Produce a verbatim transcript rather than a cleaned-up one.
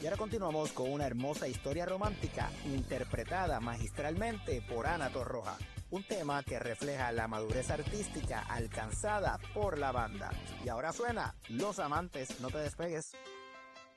Y ahora continuamos con una hermosa historia romántica interpretada magistralmente por Ana Torroja. Un tema que refleja la madurez artística alcanzada por la banda. Y ahora suena Los Amantes, no te despegues.